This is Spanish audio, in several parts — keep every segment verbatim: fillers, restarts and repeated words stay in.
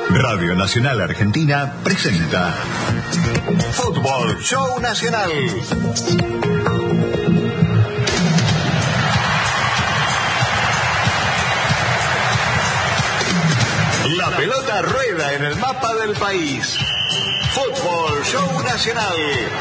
Radio Nacional Argentina presenta Fútbol Show Nacional. La pelota rueda en el mapa del país. Fútbol Show Nacional.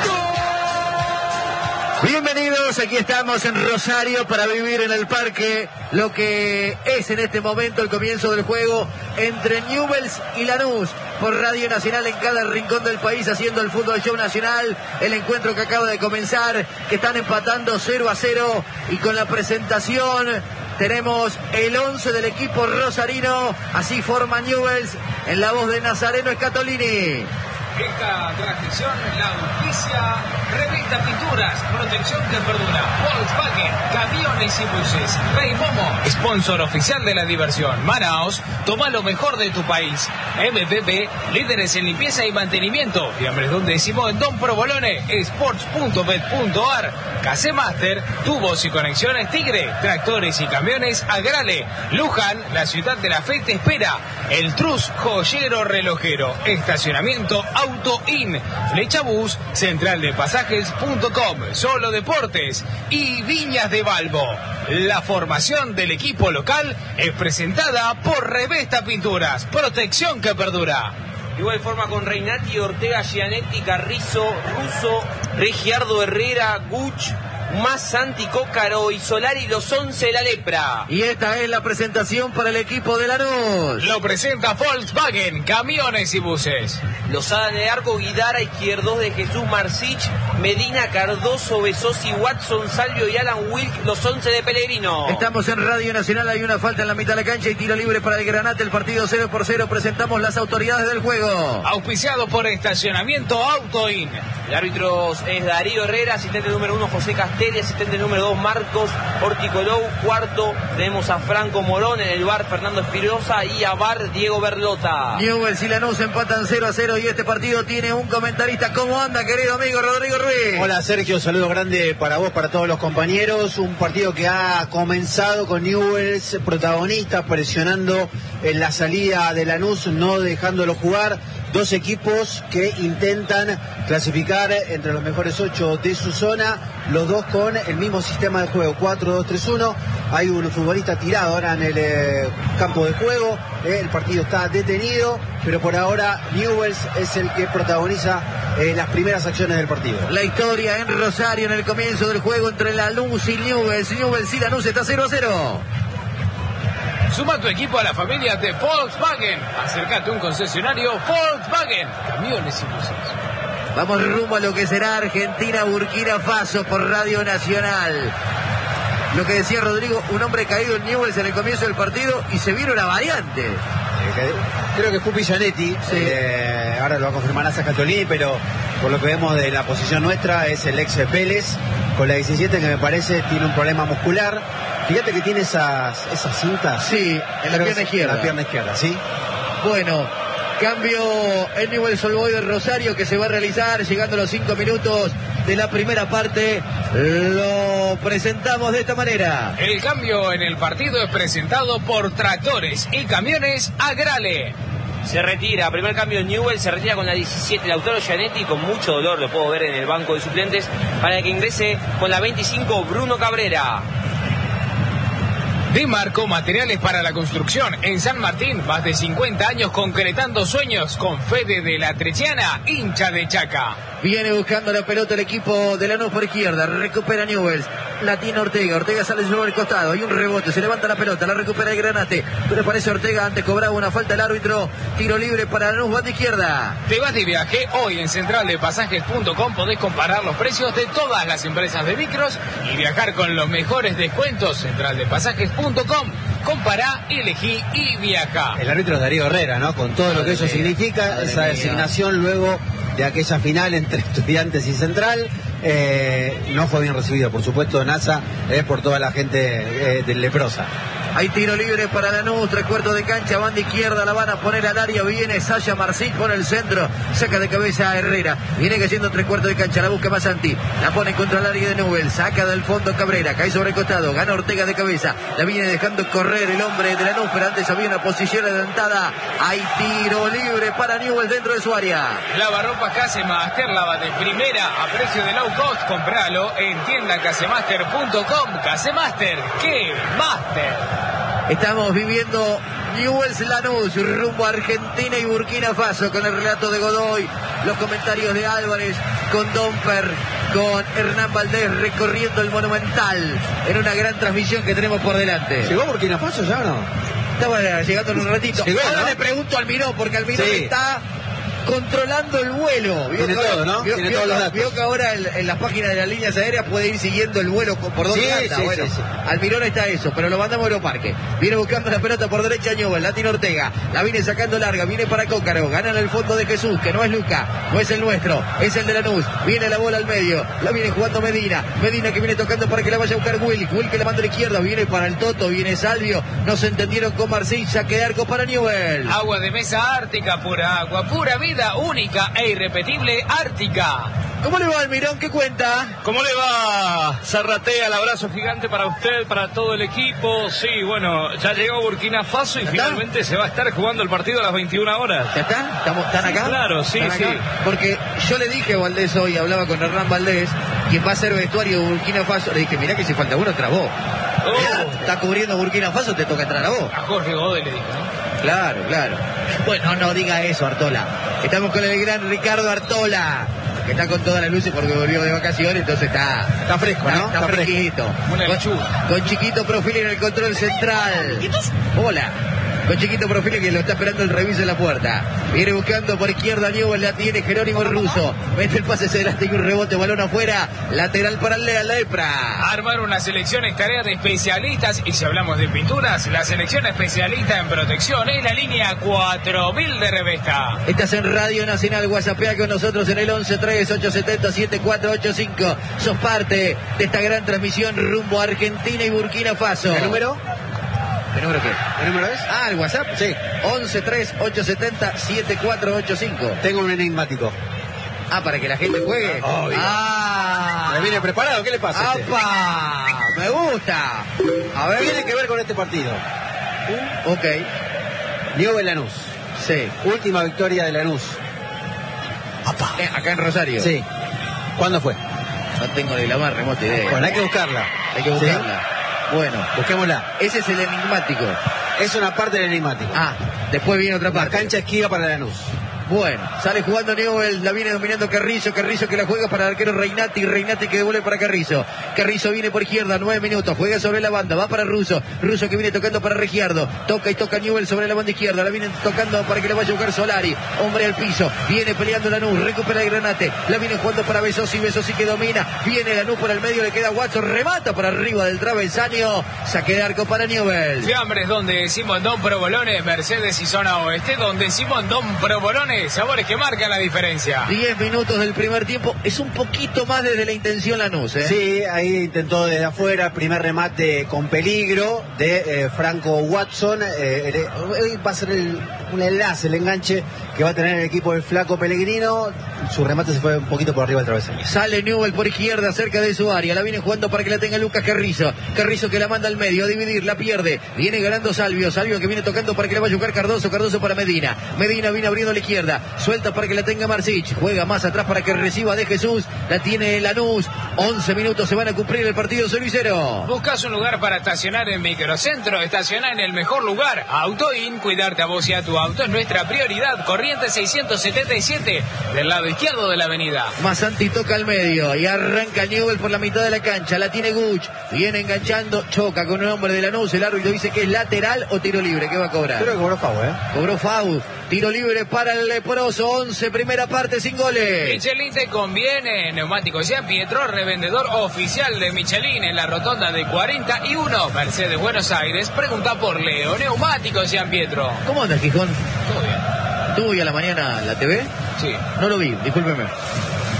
Bienvenidos, aquí estamos en Rosario para vivir en el parque lo que es en este momento el comienzo del juego entre Newell's y Lanús por Radio Nacional en cada rincón del país, haciendo el Fútbol Show Nacional, el encuentro que acaba de comenzar, que están empatando cero a cero, y con la presentación tenemos el once del equipo rosarino. Así forma Newell's en la voz de Nazareno Scatolini. Esta transmisión la auspicia Revista Pinturas, protección que perdura, Volkswagen, camiones y buses, Rey Momo, sponsor oficial de la diversión, Manaos, toma lo mejor de tu país, M P P, líderes en limpieza y mantenimiento, fiambres de un décimo en Don Provolone, sports punto bet punto ar, Case Master, tubos y conexiones Tigre, tractores y camiones Agrale, Luján, la ciudad de la fe te espera, El Trus, joyero relojero, estacionamiento Auto In, Flechabús, central de pasajes punto com, Solo Deportes y Viñas de Balbo. La formación del equipo local es presentada por Revesta Pinturas, protección que perdura. De igual forma con Reinati, Ortega, Gianetti, Carrizo, Russo, Regiardo Herrera, Guch, más Santi Cócaro y Solari, los once de la lepra. Y esta es la presentación para el equipo de Lanús. Lo presenta Volkswagen, camiones y buses. Lozada en el arco, Guidara, Izquierdos de Jesús, Marcich, Medina, Cardoso, Besosi, Watson, Salvio y Alan Wilk, los once de Pellegrino. Estamos en Radio Nacional, hay una falta en la mitad de la cancha y tiro libre para el Granate, el partido cero por cero. Presentamos las autoridades del juego. Auspiciado por Estacionamiento Auto In. El árbitro es Darío Herrera, asistente número uno José Castelli, asistente número dos Marcos Orticolou, cuarto tenemos a Franco Morón, en el bar Fernando Espirosa y a bar Diego Berlota. Newell's y Lanús empatan cero a cero y este partido tiene un comentarista. ¿Cómo anda, querido amigo Rodrigo Ruiz? Hola Sergio, saludo grande para vos, para todos los compañeros. Un partido que ha comenzado con Newell's protagonista, presionando en la salida de Lanús, no dejándolo jugar. Dos equipos que intentan clasificar entre los mejores ocho de su zona, los dos con el mismo sistema de juego, cuatro dos tres uno. Hay un futbolista tirado ahora en el eh, campo de juego, eh, el partido está detenido, pero por ahora Newell's es el que protagoniza eh, las primeras acciones del partido. La historia en Rosario en el comienzo del juego entre Lanús y Newell's. Newell's y Lanús está cero a cero. Suma tu equipo a la familia de Volkswagen. Acércate a un concesionario Volkswagen, camiones y buses. Vamos rumbo a lo que será Argentina Burkina Faso por Radio Nacional. Lo que decía Rodrigo, un hombre caído en Newell's en el comienzo del partido y se vino una variante. Eh, creo que fue Gianetti, sí. eh, ahora lo va a confirmar Nasa Scatolini, pero por lo que vemos de la posición nuestra es el ex Vélez con la diecisiete, que me parece tiene un problema muscular. Fíjate que tiene esas, esas cintas. Sí, en la pierna izquierda. En la pierna izquierda, sí. Bueno, cambio en Newell's Old Boys de Rosario que se va a realizar llegando a los cinco minutos de la primera parte. Lo presentamos de esta manera. El cambio en el partido es presentado por Tractores y Camiones Agrale. Se retira, primer cambio en Newell's, se retira con la diecisiete Lautaro Gianetti, con mucho dolor, lo puedo ver en el banco de suplentes, para que ingrese con la veinticinco Bruno Cabrera. Dimarco, materiales para la construcción. En San Martín, más de cincuenta años concretando sueños con Fede de la Trechiana, hincha de Chaca. Viene buscando la pelota el equipo de Lanús por izquierda. Recupera Newell's. La tiene Ortega. Ortega sale sobre el costado. Hay un rebote. Se levanta la pelota. La recupera el Granate. Pero parece Ortega. Antes cobraba una falta el árbitro. Tiro libre para Lanús. Banda izquierda. Te vas de viaje. Hoy en central de pasajes punto com podés comparar los precios de todas las empresas de micros y viajar con los mejores descuentos. central de pasajes punto com. Compará, elegí y viaja. El árbitro es Darío Herrera, ¿no? Con todo lo que eso significa, esa designación luego de aquella final entre Estudiantes y Central. Eh, no fue bien recibido, por supuesto, NASA, eh, por toda la gente eh, del Leprosa. Hay tiro libre para Lanús, tres cuartos de cancha, banda izquierda, la van a poner al área, viene Sasha Marcit, pone el centro, saca de cabeza a Herrera, viene cayendo tres cuartos de cancha, la busca Masanti, la pone contra el área de Newell's, saca del fondo Cabrera, cae sobre el costado, gana Ortega de cabeza, la viene dejando correr el hombre de Lanús, pero antes había una posición adelantada, hay tiro libre para Newell's dentro de su área. Lavarropas Casemaster, lava de primera a precio de low cost, compralo en tienda casemaster punto com. Casemaster, ¡qué master! Estamos viviendo Newell's Lanús, rumbo a Argentina y Burkina Faso, con el relato de Godoy, los comentarios de Álvarez, con Domper, con Hernán Valdés recorriendo el Monumental, en una gran transmisión que tenemos por delante. ¿Llegó a Burkina Faso ya o no? Estaba llegando en un ratito. Llegó, Ahora ¿no? le pregunto al Miró, porque al Miró Sí. está controlando el vuelo. Tiene que ahora- todo, ¿no? Vio, Tiene vio- todos los datos. vio que ahora en, en las páginas de las líneas aéreas puede ir siguiendo el vuelo con- por dónde Sí, anda. sí, Bueno, sí, sí. Almirón está eso, pero lo mandamos a Aeroparque. Viene buscando la pelota por derecha Newell, la tiene Ortega, la viene sacando larga, viene para Cócaro, gana en el fondo de Jesús, que no es Luca, no es el nuestro, es el de Lanús. Viene la bola al medio, la viene jugando Medina, Medina que viene tocando para que la vaya a buscar Will, Will que la manda a la izquierda, viene para el Toto, viene Salvio, no se entendieron con Marcín, saque de arco para Newell. Agua de mesa Ártica, pura agua, pura vida, única e irrepetible Ártica. ¿Cómo le va Almirón? ¿Qué cuenta? ¿Cómo le va, Zarratea? El abrazo gigante para usted, para todo el equipo. Sí, bueno, ya llegó Burkina Faso y ¿Ya finalmente se va a estar jugando el partido a las veintiuna horas. ¿Ya está? ¿Estamos, ¿Están acá? Claro, sí, ¿Están sí. acá? Porque yo le dije a Valdés hoy, hablaba con Hernán Valdés, quien va a ser vestuario de Burkina Faso, le dije, mirá que si falta uno, tras vos. Oh. Mirá, está cubriendo Burkina Faso, te toca entrar a vos. A Jorge Godoy le dijo, ¿no? Claro, claro. Bueno, no diga eso, Artola. Estamos con el gran Ricardo Artola, que está con todas las luces porque volvió de vacaciones, entonces está... Está fresco, ¿no? Está, Está fresquito. Una Con- lechuga. Con chiquito Profili en el control central. Hola. Con chiquito Profili que lo está esperando el reviso en la puerta. Viene buscando por izquierda Newell, la tiene Jerónimo Russo. Mete el pase hacia adelante y un rebote, balón afuera. Lateral para el Lepra. Armar una selección es tarea de especialistas y si hablamos de pinturas, la selección especialista en protección es la línea cuatro mil de Revesta. Estás en Radio Nacional, WhatsAppea con nosotros en el once tres ocho siete cero siete cuatro ocho cinco. Sos parte de esta gran transmisión rumbo a Argentina y Burkina Faso. ¿El número? ¿El número qué? ¿El número es? Ah, el WhatsApp. Sí. once tres ocho siete cero siete cuatro ocho cinco. Tengo un enigmático. Ah, para que la gente juegue. Obvio. Ah. ¿Me viene preparado? ¿Qué le pasa a este? ¡Apa! Me gusta. A ver. Tiene que ver con este partido. Ok. Newell's Lanús. Sí. Última victoria de Lanús. Eh, acá en Rosario. Sí. ¿Cuándo fue? No tengo ni la más remota idea. Bueno, hay que buscarla. Hay que buscarla. Bueno, Busquémosla. ese es el enigmático. Es una parte del enigmático. Ah, después viene otra La parte. cancha esquiva para Lanús. Bueno, sale jugando Newell, la viene dominando Carrizo, Carrizo que la juega para el arquero Reinati, Reinati que devuelve para Carrizo. Carrizo viene por izquierda, nueve minutos, juega sobre la banda, va para Russo, Russo que viene tocando para Regiardo, toca y toca Newell sobre la banda izquierda, la viene tocando para que la vaya a buscar Solari, hombre al piso, viene peleando Lanús, recupera el Granate, la viene jugando para Besosi, Besosi que domina, viene Lanús por el medio, le queda Watson, remata para arriba del travesaño, saque de arco para Newell. Fiambres donde Simondón Provolone, Mercedes y zona oeste, donde Simondón Provolone, sabores que marcan la diferencia. diez minutos del primer tiempo, es un poquito más desde la intención Lanús, ¿eh? Sí, ahí intentó desde afuera, primer remate con peligro de eh, Franco Watson. Eh, eh, va a ser el, un enlace, el enganche que va a tener el equipo del Flaco Pellegrino. Su remate se fue un poquito por arriba del travesaño. Sale Newell por izquierda, cerca de su área. La viene jugando para que la tenga Lucas Carrizo. Carrizo que la manda al medio a dividir, la pierde. Viene ganando Salvio. Salvio que viene tocando para que la vaya a buscar Cardoso. Cardoso para Medina. Medina viene abriendo a la izquierda. Suelta para que la tenga Marcich. Juega más atrás para que reciba de Jesús. La tiene Lanús. once minutos se van a cumplir el partido cenicero. ¿Buscas un lugar para estacionar en Microcentro? Estaciona en el mejor lugar. Autoin, cuidarte a vos y a tu auto es nuestra prioridad. Corriente seiscientos setenta y siete, del lado izquierdo de la avenida. Masanti toca al medio y arranca Newell por la mitad de la cancha. La tiene Guch. Viene enganchando. Choca con un hombre de Lanús. El árbitro dice que es lateral o tiro libre. ¿Qué va a cobrar? Creo que cobró Fau, ¿eh? Cobró Fau. Tiro libre para el leproso. once, primera parte, sin goles. Michelin te conviene. Neumáticos Gian Pietro, revendedor oficial de Michelin en la rotonda de cuarenta y uno, Mercedes, Buenos Aires. Pregunta por Leo. Neumáticos Gian Pietro. ¿Cómo anda, Gijón? Todo bien. ¿Tuvo hoy a la mañana la T V? Sí. No lo vi, discúlpeme.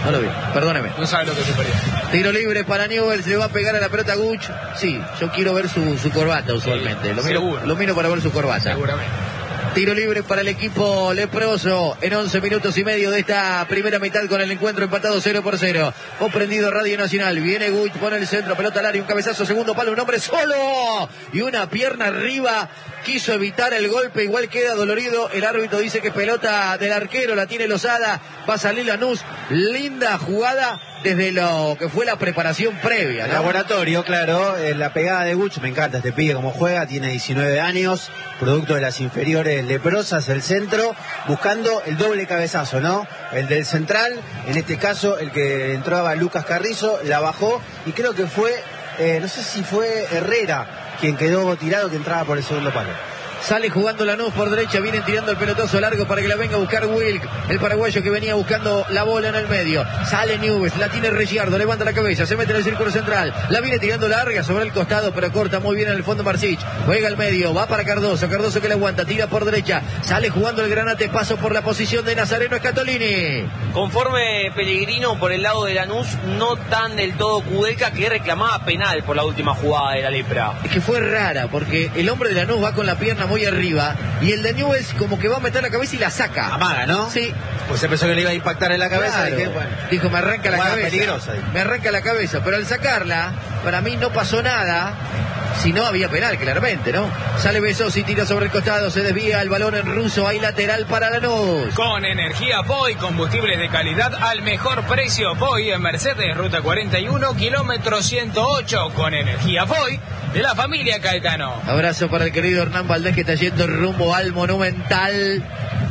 No lo vi, perdóneme. No sabe lo que se perdió. Tiro libre para Newell's, le va a pegar a la pelota Guch. Sí, yo quiero ver su, su corbata usualmente. Sí, lo, miro, lo miro para ver su corbata. Seguramente. Tiro libre para el equipo leproso en once minutos y medio de esta primera mitad con el encuentro empatado cero por cero. O prendido Radio Nacional. Viene Guch, pone el centro, pelota al área, un cabezazo, segundo palo, un hombre solo. Y una pierna arriba. Quiso evitar el golpe, igual queda dolorido. El árbitro dice que pelota del arquero, la tiene Lozada. Va a salir Lanús. Linda jugada desde lo que fue la preparación previa, ¿no? Laboratorio, claro. Eh, la pegada de Guch, me encanta este pibe como juega, tiene diecinueve años, producto de las inferiores leprosas, el centro, buscando el doble cabezazo, ¿no? El del central, en este caso el que entraba Lucas Carrizo, la bajó y creo que fue, eh, no sé si fue Herrera quien quedó tirado, que entraba por el segundo palo. Sale jugando Lanús por derecha, vienen tirando el pelotazo largo para que la venga a buscar Wilk, el paraguayo que venía buscando la bola en el medio. Sale Newell's, la tiene Reggiardo, levanta la cabeza, se mete en el círculo central, la viene tirando larga sobre el costado, pero corta muy bien en el fondo Marcich. Juega al medio, va para Cardoso, Cardoso que le aguanta, tira por derecha, sale jugando el Granate, paso por la posición de Nazareno Scatolini. Conforme Pellegrino por el lado de Lanús, no tan del todo Kudelka, que reclamaba penal por la última jugada de la lepra. Es que fue rara, porque el hombre de Lanús va con la pierna muy arriba y el de Newell's como que va a meter la cabeza y la saca. Amaga, ¿no? Sí. Pues se pensó que le iba a impactar en la cabeza. Claro. Y que, bueno, dijo, me arranca la cabeza. Peligrosa. Me arranca la cabeza. Pero al sacarla, para mí no pasó nada. Si no había penal, claramente, ¿no? Sale Besosi, tira sobre el costado, se desvía el balón en ruso, hay lateral para Lanús. Con energía Poi, combustibles de calidad al mejor precio. Poi en Mercedes, ruta cuarenta y uno, kilómetro ciento ocho. Con energía Poi de la familia Caetano. Abrazo para el querido Hernán Valdés, que está yendo rumbo al Monumental.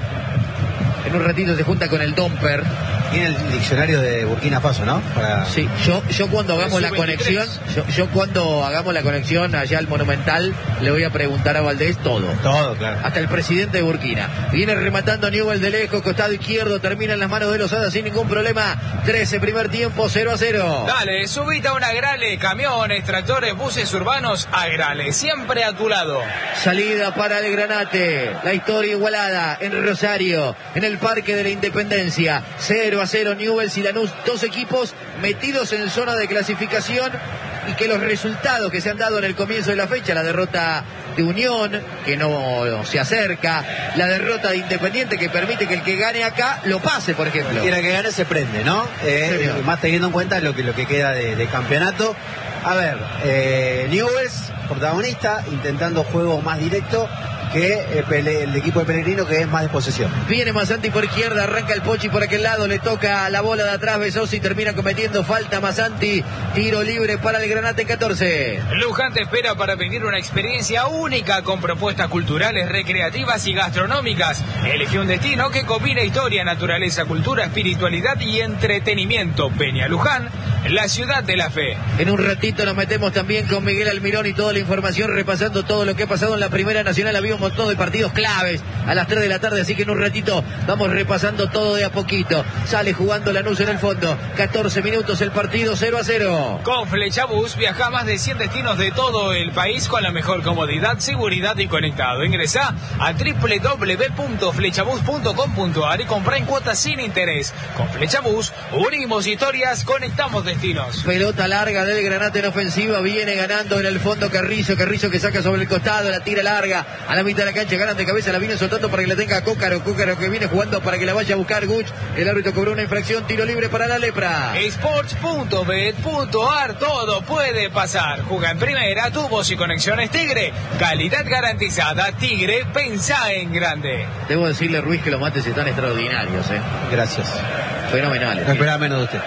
En un ratito se junta con el Domper. Tiene el diccionario de Burkina Faso, ¿no? Para... Sí, yo, yo cuando hagamos la conexión, yo, yo cuando hagamos la conexión allá al Monumental, le voy a preguntar a Valdés todo. Todo, claro. Hasta el presidente de Burkina. Viene rematando Newell de lejos, costado izquierdo, termina en las manos de Lozada sin ningún problema. trece primer tiempo, cero a cero. Dale, subite a una Grale, camiones, tractores, buses urbanos, a Grale, siempre a tu lado. Salida para el Granate. La historia igualada en Rosario, en el Parque de la Independencia. cero a cero Newell's y Lanús, dos equipos metidos en zona de clasificación y que los resultados que se han dado en el comienzo de la fecha, la derrota de Unión, que no se acerca, la derrota de Independiente que permite que el que gane acá lo pase, por ejemplo. Y el que gane se prende, ¿no? Eh, sí, más teniendo en cuenta lo que, lo que queda de, de campeonato. A ver, eh, Newell's, protagonista, intentando juego más directo que el, el equipo de Pellegrino, que es más de posesión. Viene Masanti por izquierda, arranca el Pochi por aquel lado, le toca la bola de atrás, Besosi termina cometiendo falta Masanti, tiro libre para el Granate catorce. Luján te espera para vivir una experiencia única con propuestas culturales, recreativas y gastronómicas. Elige un destino que combina historia, naturaleza, cultura, espiritualidad y entretenimiento. Peña Luján, la ciudad de la fe. En un ratito nos metemos también con Miguel Almirón y toda la información, repasando todo lo que ha pasado en la Primera Nacional. Había un montón de partidos claves a las tres de la tarde, así que en un ratito vamos repasando todo de a poquito. Sale jugando Lanús en el fondo, catorce minutos el partido, cero a cero. Con Flechabús viaja a más de cien destinos de todo el país con la mejor comodidad, seguridad y conectado. Ingresá a doble u doble u doble u punto flechabús punto com punto a r y compra en cuotas sin interés. Con Flechabús unimos historias, conectamos destinos. Pelota larga del Granate en ofensiva, viene ganando en el fondo Carrizo, Carrizo que saca sobre el costado, la tira larga a la mitad de la cancha, ganan de cabeza, la viene soltando para que la tenga Cócaro, Cócaro que viene jugando para que la vaya a buscar Guch. El árbitro cobró una infracción, tiro libre para la lepra. Sports punto bet punto a r, todo puede pasar. Juega en primera, tubos y conexiones Tigre. Calidad garantizada. Tigre, pensá en grande. Debo decirle, Ruiz, que los mates están extraordinarios, ¿eh? Gracias. Fenomenales. No esperaba menos de usted.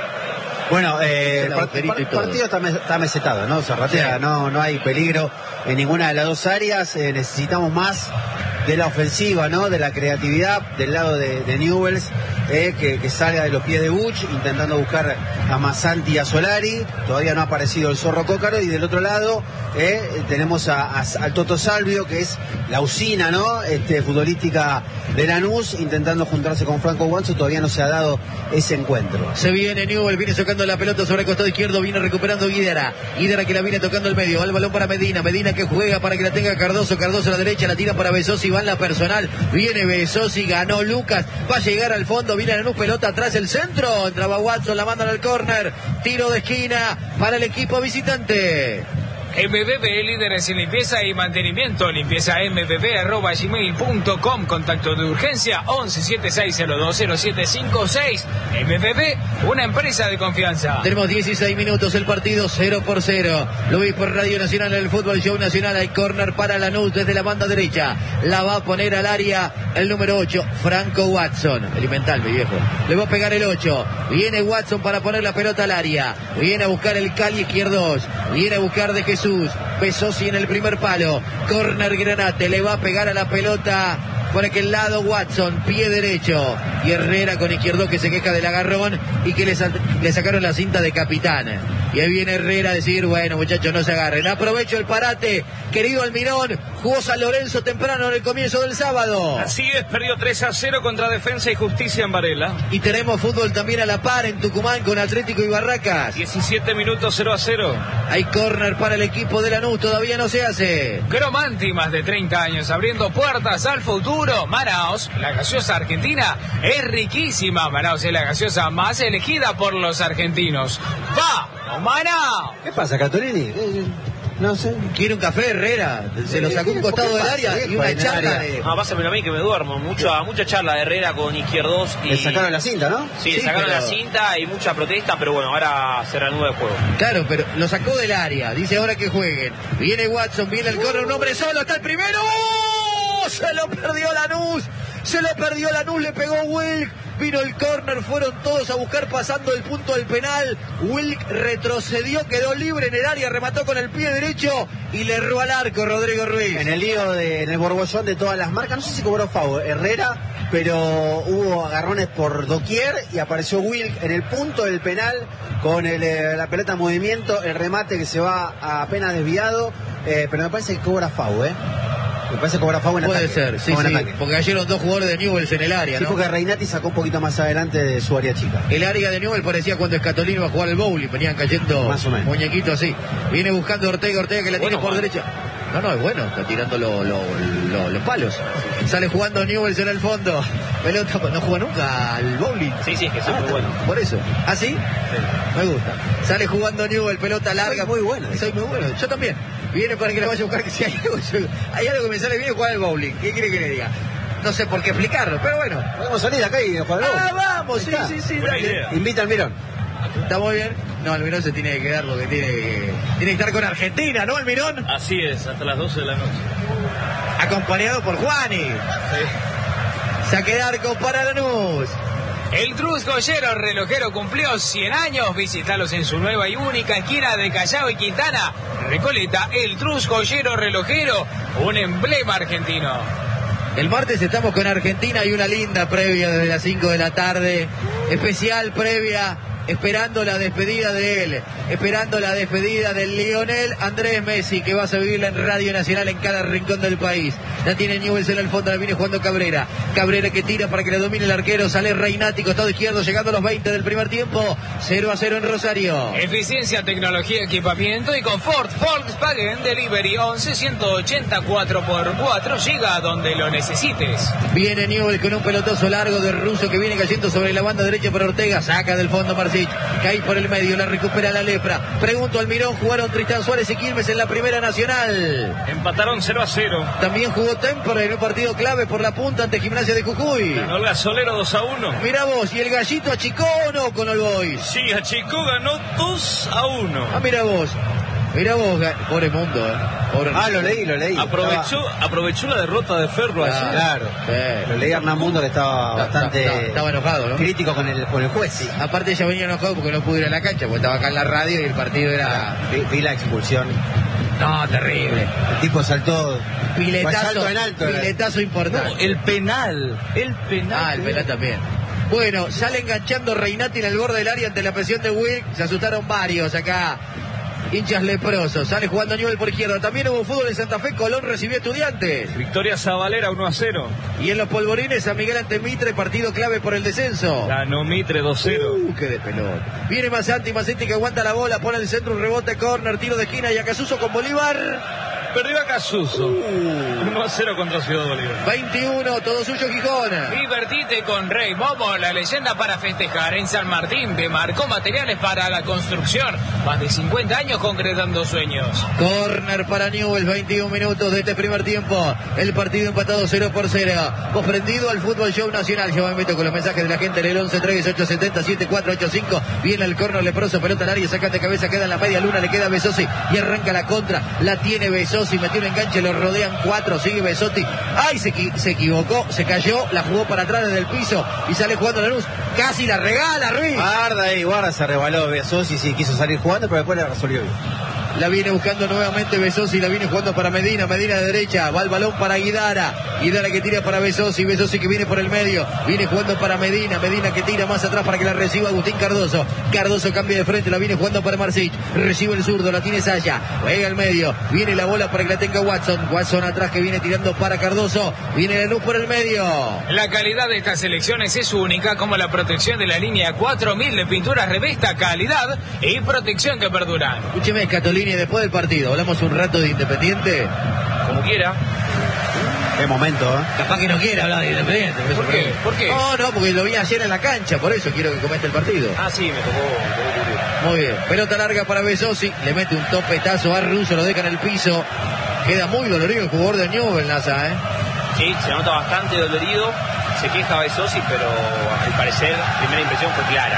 Bueno, eh, el part, part, partido está, mes, está mesetado, ¿no? Zarratea, sí. no, no hay peligro en ninguna de las dos áreas. Eh, necesitamos más de la ofensiva, ¿no? De la creatividad del lado de, de Newell's, eh, que, que salga de los pies de Buch, intentando buscar a Masanti y a Solari, todavía no ha aparecido el Zorro Cócaro, y del otro lado eh, tenemos a, a, al Toto Salvio, que es la usina, ¿no? Este, futbolística de Lanús, intentando juntarse con Franco Watson, todavía no se ha dado ese encuentro. Se viene Newell, viene sacando la pelota sobre el costado izquierdo, viene recuperando Guidara, Guidara que la viene tocando el medio, va el balón para Medina, Medina que juega para que la tenga Cardoso, Cardoso a la derecha, la tira para Besosi, va en la personal, viene Besosi, ganó Lucas, va a llegar al fondo, viene Lanús, pelota atrás, el centro, entraba Watson, la mandan al córner, tiro de esquina para el equipo visitante. M B B, líderes en limpieza y mantenimiento. Limpieza m b b arroba gmail punto com. Contacto de urgencia once setenta y seis cero dos cero siete cinco seis. M B B, una empresa de confianza. Tenemos dieciséis minutos, el partido cero por cero. Lo veis por Radio Nacional en el Fútbol Show Nacional. Hay córner para Lanús desde la banda derecha. La va a poner al área el número ocho, Franco Watson. Elemental, mi viejo. Le va a pegar el ocho. Viene Watson para poner la pelota al área. Viene a buscar el Cali izquierdos. Viene a buscar de Jesús. Besosi en el primer palo. Corner Granate. Le va a pegar a la pelota por aquel lado Watson. Pie derecho. Y Herrera con izquierdo que se queja del agarrón y que le, le sacaron la cinta de capitán. Y ahí viene Herrera a decir, bueno muchachos, no se agarren. Aprovecho el parate. Querido Almirón, jugó San Lorenzo temprano en el comienzo del sábado. Así es, perdió tres a cero contra Defensa y Justicia en Varela. Y tenemos fútbol también a la par en Tucumán con Atlético y Barracas. diecisiete minutos, cero a cero. Hay córner para el equipo de Lanús, todavía no se hace. Cromanti, más de treinta años abriendo puertas al futuro. Manaos, la gaseosa argentina es riquísima. Manaos es la gaseosa más elegida por los argentinos. ¡Va! ¡Manaos! ¿Qué pasa, Catolini? No sé. Quiere un café, Herrera. Se lo sacó un costado del área y una charla. De... No, pásamelo a mí que me duermo. Mucha, mucha charla de Herrera con izquierdos. Y... Le sacaron la cinta, ¿no? Sí, sí le sacaron pero... la cinta y mucha protesta, pero bueno, ahora se reanuda el juego. Claro, pero lo sacó del área. Dice ahora que jueguen. Viene Watson, viene el córner, un hombre solo, está el primero. ¡Oh! Se lo perdió Lanús. Se lo perdió Lanús, le pegó Wilk. Vino el córner, fueron todos a buscar pasando el punto del penal. Wilk retrocedió, quedó libre en el área, remató con el pie derecho y le erró al arco Rodrigo Ruiz. En el lío, de, en el borbollón de todas las marcas, no sé si cobró foul Herrera, pero hubo agarrones por doquier y apareció Wilk en el punto del penal con el, eh, la pelota en movimiento, el remate que se va apenas desviado, eh, pero me parece que cobra foul, ¿eh? Me parece que cobra foul en Puede ataque. ser, sí, sí, porque cayeron dos jugadores de Newell's en el área, sí, ¿no? porque Reinati sacó un poquito más adelante de su área chica. El área de Newell's parecía cuando Escatolino iba a jugar al bowling, venían cayendo más o menos muñequitos así. Viene buscando Ortega, Ortega que la bueno, tiene por man. derecha. No, no, es bueno, está tirando lo, lo, lo, los palos. Sale jugando Newell's en el fondo. Pelota, no juega nunca al bowling. Sí, sí, es que es muy bueno. Por eso. ¿Ah, sí? Sí. Me gusta. Sale jugando Newell, pelota larga. Soy muy bueno. Soy muy bueno. Yo también. Viene para que le vaya a buscar que si hay algo, yo- hay algo que me sale bien es jugar al bowling. ¿Qué quiere que le diga? No sé por qué explicarlo, pero bueno. Podemos salir acá y jugar al Ah, bowling. vamos, sí, Está. sí, sí, Buena dale. idea. Invita al Mirón. ¿Está muy bien? No, Almirón se tiene que quedar porque tiene que, tiene que estar con Argentina, ¿no, Almirón? Así es, hasta las doce de la noche. Acompañado por Juani. Saque de arco para Lanús. El Trus Goyero relojero cumplió cien años. Visítalos en su nueva y única esquina de Callao y Quintana. Recoleta, el Trus Goyero relojero, un emblema argentino. El martes estamos con Argentina y una linda previa desde las cinco de la tarde. Especial previa, esperando la despedida de él. Esperando la despedida del Lionel Andrés Messi, que va a vivirla en Radio Nacional en cada rincón del país. La tiene Newell's en el fondo, la viene jugando Cabrera. Cabrera que tira para que la domine el arquero. Sale Reinati, costado izquierdo, llegando a los veinte del primer tiempo. cero a cero en Rosario. Eficiencia, tecnología, equipamiento y confort. Volkswagen Delivery once ciento ochenta cuatro por cuatro. Llega a donde lo necesites. Viene Newell con un pelotazo largo de Russo que viene cayendo sobre la banda derecha por Ortega. Saca del fondo Marcic. Cae por el medio, la recupera la Lepra. Pregunto al Mirón, jugaron Tristán Suárez y Quilmes en la primera nacional. Empataron cero a cero. También jugó Temper en un partido clave por la punta ante Gimnasia de Jujuy. Ganó el Gasolero dos a uno. Mirá vos, ¿y el Gallito achicó o no con el Boys? Sí, achicó, ganó dos a uno. Ah, mirá vos. Mirá vos, ga- pobre mundo, eh. Pobre Ah, mundo. lo leí, lo leí. Aprovechó, aprovechó la derrota de Ferro Ah, ayer. Claro. Sí. Lo leí a Hernán Mundo que estaba Está- bastante está- estaba enojado, ¿no? crítico con el, con el juez. Sí. Aparte ya venía enojado porque no pudo ir a la cancha, porque estaba acá en la radio y el partido era... Vi, vi la expulsión. No, terrible. El tipo saltó. Piletazo, salto en alto. era. piletazo importante. No, el penal. El penal. Ah, el penal también. Bueno, sale enganchando Reinati en el borde del área ante la presión de Wilk. Se asustaron varios acá. Hinchas leprosos. Sale jugando Newell por izquierda. También hubo fútbol en Santa Fe. Colón recibió Estudiantes. Victoria Zabalera uno a cero. Y en los polvorines San Miguel ante Mitre. Partido clave por el descenso. Ganó Mitre dos cero. Uh, qué de pelota. Viene Masanti. Masanti que aguanta la bola. Pone el centro. Un rebote. Córner. Tiro de esquina. Y Acasuso con Bolívar. Perdió a Casuso. Uh. uno a cero contra Ciudad Bolívar. veintiuno. Todo suyo Gijón. Divertite con Rey Momo, la leyenda para festejar. En San Martín te marcó materiales para la construcción. Más de cincuenta años concretando sueños. Corner para Newell's, veintiún minutos de este primer tiempo. El partido empatado cero por cero. Vos prendido al Fútbol Show Nacional. Yo me meto con los mensajes de la gente en el once tres ocho siete cero siete cuatro ocho cinco. Viene el corner leproso, pelota al área, saca de cabeza, queda en la media luna, le queda a Besosi y arranca la contra. La tiene Besosi, metió un enganche, lo rodean cuatro, sigue Besotti. ¡Ay! Se, se equivocó, se cayó, la jugó para atrás desde el piso y sale jugando la luz. Casi la regala, Ruiz. Guarda ahí, guarda, se rebaló Besosi, sí quiso salir jugando, pero después la resolvió bien. La viene buscando nuevamente Besosi, la viene jugando para Medina, Medina de derecha, va el balón para Guidara, Guidara que tira para Besosi, Besosi que viene por el medio, viene jugando para Medina, Medina que tira más atrás para que la reciba Agustín Cardoso, Cardoso cambia de frente, la viene jugando para Marcich, recibe el zurdo, la tiene Saya, juega al medio, viene la bola para que la tenga Watson, Watson atrás que viene tirando para Cardoso, viene la luz por el medio. La calidad de estas selecciones es única, como la protección de la línea cuatro mil de pinturas revista, calidad y protección que perduran. Escúcheme, Catolini, después del partido, hablamos un rato de Independiente. Como quiera. Qué momento, ¿eh? Capaz que no quiera hablar de Independiente. ¿Por qué? ¿Por qué? No, no, porque lo vi ayer en la cancha, por eso quiero que comente el partido. Ah, sí, me tocó. Muy bien, pelota larga para Besosi, le mete un topetazo a Russo, lo deja en el piso. Queda muy dolorido el jugador de Newell, Nasa, ¿eh? Sí, se nota bastante dolorido. Se queja Besosi, pero al parecer, primera impresión fue clara.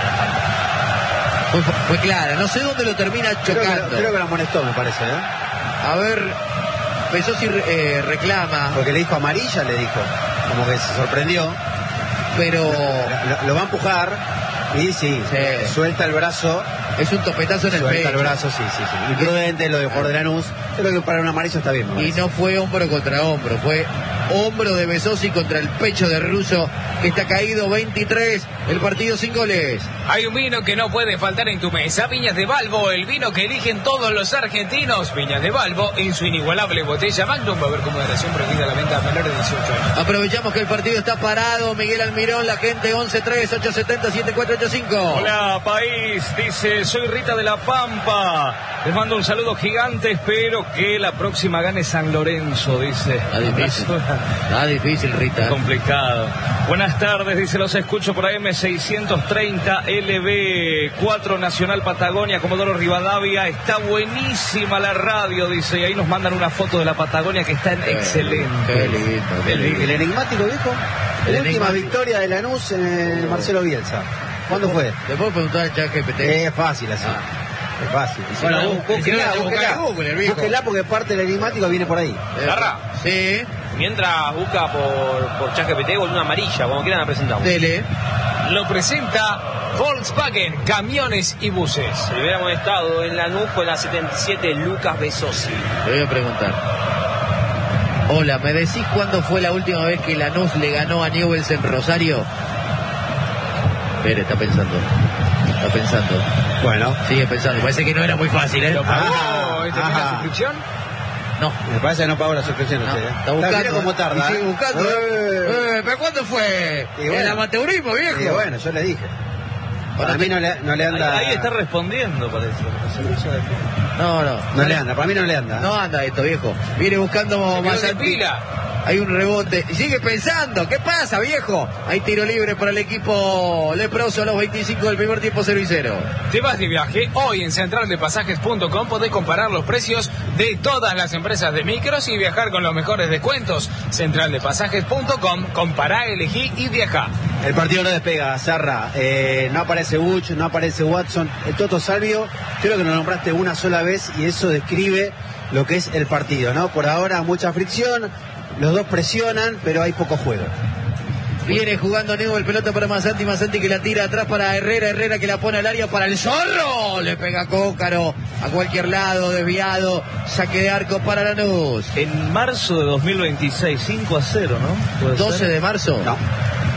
Fue, fue clara, no sé dónde lo termina chocando. Creo que, creo que lo amonestó, me parece, ¿eh? A ver, Besosi eh, reclama. Porque le dijo amarilla, le dijo. Como que se sorprendió. Pero... Lo, lo va a empujar y sí, sí, suelta el brazo. Es un topetazo en el suelta pecho. el brazo, sí, sí, sí. Imprudente lo de jugador de Lanús. Creo que para un amarillo está bien. Y no fue hombro contra hombro, fue hombro de Besosi contra el pecho de Russo, que está caído. Veintitrés, el partido sin goles. Hay un vino que no puede faltar en tu mesa, Viñas de Balbo, el vino que eligen todos los argentinos. Viñas de Balbo, en su inigualable botella Magnum, va a haber como moderación prohibida la venta a menores de dieciocho años. Aprovechamos que el partido está parado. Miguel Almirón, la gente, once tres ocho siete cero siete cuatro ocho cinco. Hola, país, dice, soy Rita de la Pampa. Les mando un saludo gigante, espero que la próxima gane San Lorenzo, dice. Está difícil, está difícil, Rita. Complicado. Buenas tardes, dice, los escucho por A M seiscientos treinta, L B cuatro Nacional Patagonia, Comodoro Rivadavia. Está buenísima la radio, dice, y ahí nos mandan una foto de la Patagonia que está en Qué, excelente. Qué lindo, qué lindo. El enigmático, dijo. La última enigmático. victoria de Lanús en el Marcelo Bielsa. ¿Cuándo fue? Le puedo preguntar al chat G P T. Es fácil así. Ah. Es fácil. Si no, Bueno, si no, búsquela, la busca búsquela. en Google, el viejo. Búsquela porque parte del enigmático viene por ahí. Garra. Sí, Mientras busca por, por ChatGPT o una amarilla, como quieran la presentamos. dele. Lo presenta Volkswagen, camiones y buses. Si hubiéramos estado en Lanús con la setenta y siete, Lucas Besosi. Le voy a preguntar. Hola, ¿me decís cuándo fue la última vez que Lanús le ganó a Newell's en Rosario? Pérez está pensando. Está pensando. Bueno. Sigue pensando. Parece que no era muy fácil, ¿eh? ¿Lo pagó? Ah, ¿Este tiene ajá. la suscripción? No. Me parece que no pagó la suscripción No, usted, ¿eh? está buscando. Mira cómo tarda. Y sigue ¿eh? buscando. Eh. Eh, ¿Pero cuándo fue? Y bueno. El amateurismo, viejo. Y bueno, yo le dije. Para Ahora mí te- no le, no le anda. Ahí, ahí está respondiendo, parece. el servicio de- No, no. No le anda, para mí no le anda. No anda esto, viejo. Viene buscando Se quedó más sin pila. Hay un rebote. Y sigue pensando. ¿Qué pasa, viejo? Hay tiro libre para el equipo leproso a los veinticinco del primer tiempo, cero y cero. Te vas de viaje. Hoy en central de pasajes punto com podés comparar los precios de todas las empresas de micros y viajar con los mejores descuentos. central de pasajes punto com, compará, elegí y viaja. El partido no despega, Zarra. Eh, no aparece Buch, no aparece Watson. El Toto Salvio, creo que lo nombraste una sola vez y eso describe lo que es el partido, ¿no? Por ahora mucha fricción, los dos presionan, pero hay poco juego. Viene jugando Newell, pelota para Masanti, Masanti que la tira atrás para Herrera, Herrera que la pone al área para el Zorro, le pega Cócaro a cualquier lado, desviado, saque de arco para Lanús. En marzo de dos mil veintiséis, cinco a cero, ¿no? ¿Puede doce ser? de marzo. No.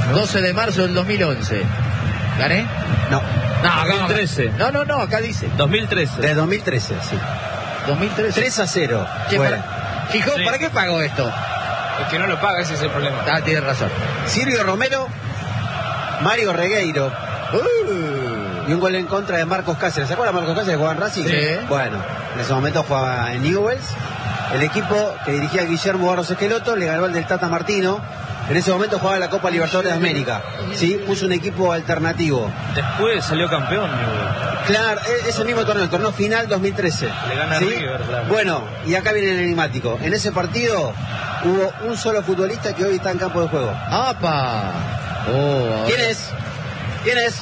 ¿no? doce de marzo del dos mil once. ¿Gané? No. No, acá dos mil trece. No, no, no, acá dice. dos mil trece. De dos mil trece, sí. dos mil trece. tres a cero. Che, Fuera. para... Gijón, Sí. ¿para qué pago esto? El que no lo paga, ese es el problema. Ah, tienes razón. Silvio Romero, Mario Regueiro. Uh. Y un gol en contra de Marcos Cáceres. ¿Se acuerdan de Marcos Cáceres que jugaba en Racing? Sí. Bueno, en ese momento jugaba en Newell's. El equipo que dirigía Guillermo Barros Esqueloto le ganó al del Tata Martino. En ese momento jugaba la Copa Libertadores de América. Sí, puso un equipo alternativo. Después salió campeón, Newell's. Claro, e- ese mismo torneo, el torneo final dos mil trece. Le gana a ¿Sí? River, claro. Bueno, y acá viene el enigmático. En ese partido hubo un solo futbolista que hoy está en campo de juego. ¡Apa! Oh, ¿Quién es? ¿Quién es?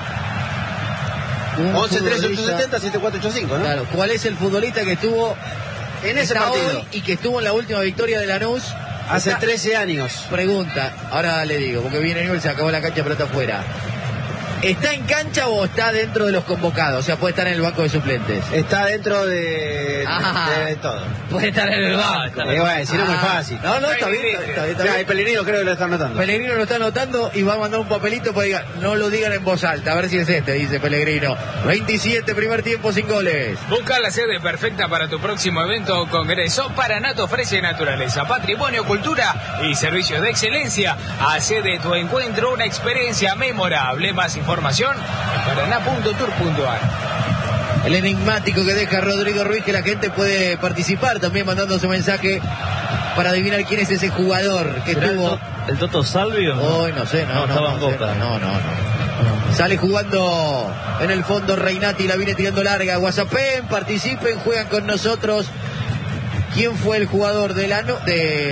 un once tres ocho futbolista- setenta siete cuatro ocho cinco, ¿no? Claro, ¿cuál es el futbolista que estuvo En ese está partido, hoy y que estuvo en la última victoria de Lanús? hace Está- trece años. Pregunta, ahora le digo, porque viene Newell's, se acabó la cancha, pelota afuera. ¿Está en cancha o está dentro de los convocados? O sea, puede estar en el banco de suplentes. Está dentro de, Ah. de, de todo. Puede estar en el banco. está Eh, bueno, si no, muy Ah. fácil. No, no, está bien, está bien, está bien, está Ya, bien. el Pellegrino creo que lo está notando. Pellegrino lo está anotando y va a mandar un papelito para diga, no lo digan en voz alta, a ver si es este, dice Pellegrino. veintisiete, primer tiempo sin goles. Busca la sede perfecta para tu próximo evento o congreso. Paraná ofrece naturaleza, patrimonio, cultura y servicios de excelencia. Hace de tu encuentro una experiencia memorable. Más información en paraná punto tour punto ar. El enigmático que deja Rodrigo Ruiz, que la gente puede participar también mandando su mensaje para adivinar quién es ese jugador que ¿Será el, tuvo... to- el Toto Salvio? ¿no? Hoy no sé, no, No, no, estaba no, en sé, Boca. no, no, no. Sale jugando en el fondo Reinati, la viene tirando larga. WhatsAppen, participen, juegan con nosotros. ¿Quién fue el jugador de Lanús,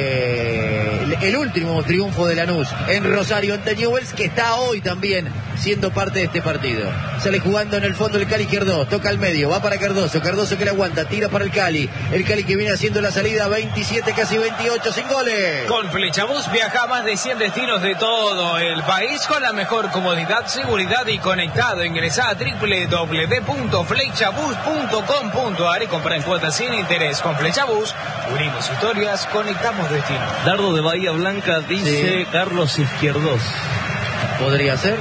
de el último triunfo de Lanús en Rosario ante Newell's, que está hoy también siendo parte de este partido? Sale jugando en el fondo el Cali Izquierdo, toca al medio, va para Cardoso, Cardoso que le aguanta, tira para el Cali, el Cali que viene haciendo la salida, veintisiete, casi veintiocho, sin goles. Con Flechabús viaja a más de cien destinos de todo el país con la mejor comodidad, seguridad y conectado. Ingresá a doble u doble u doble u punto flechabús punto com punto ar y compra en cuotas sin interés. Con Flechabús unimos historias, conectamos destinos. Dardo de Bahía Blanca dice Sí. Carlos Izquierdos. Podría ser.